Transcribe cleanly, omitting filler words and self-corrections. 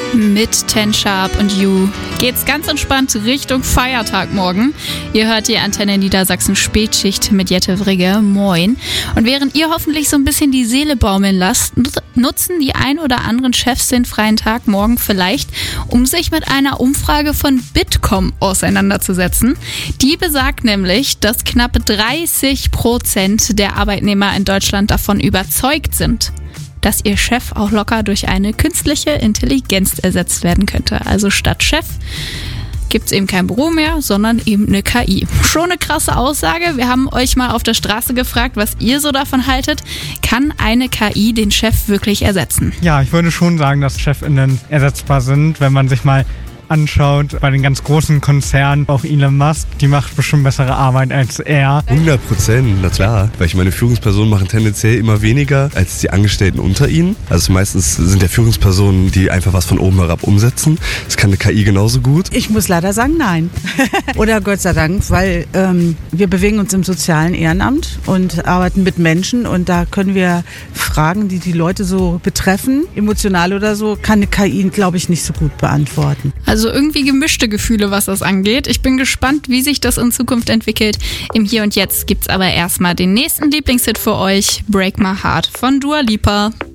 Mit Ten Sharp und You geht's ganz entspannt Richtung Feiertag morgen. Ihr hört die Antenne Niedersachsen Spätschicht mit Jette Vrigge. Moin. Und während ihr hoffentlich so ein bisschen die Seele baumeln lasst, nutzen die ein oder anderen Chefs den freien Tag morgen vielleicht, um sich mit einer Umfrage von Bitkom auseinanderzusetzen. Die besagt nämlich, dass knapp 30% der Arbeitnehmer in Deutschland davon überzeugt sind, dass ihr Chef auch locker durch eine künstliche Intelligenz ersetzt werden könnte. Also statt Chef gibt's eben kein Büro mehr, sondern eben eine KI. Schon eine krasse Aussage. Wir haben euch mal auf der Straße gefragt, was ihr so davon haltet. Kann eine KI den Chef wirklich ersetzen? Ja, ich würde schon sagen, dass ChefInnen ersetzbar sind, wenn man sich mal anschaut, bei den ganz großen Konzernen, auch Elon Musk, die macht bestimmt bessere Arbeit als er. 100%, na klar. Weil ich meine, Führungspersonen machen tendenziell immer weniger als die Angestellten unter ihnen. Also meistens sind ja Führungspersonen, die einfach was von oben herab umsetzen. Das kann eine KI genauso gut. Ich muss leider sagen, nein. Oder Gott sei Dank, weil wir bewegen uns im sozialen Ehrenamt und arbeiten mit Menschen und da können wir Fragen, die die Leute so betreffen, emotional oder so, kann eine KI, glaube ich, nicht so gut beantworten. Also irgendwie gemischte Gefühle, was das angeht. Ich bin gespannt, wie sich das in Zukunft entwickelt. Im Hier und Jetzt gibt's aber erstmal den nächsten Lieblingshit für euch, Break My Heart von Dua Lipa.